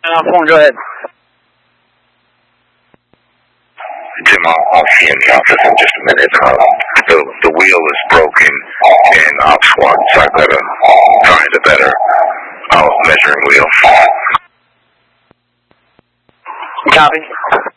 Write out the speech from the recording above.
phone, go ahead. Jim, I'll see you in the office in just a minute. The wheel is broken and I'll swap, so I gotta find a better measuring wheel. Copy.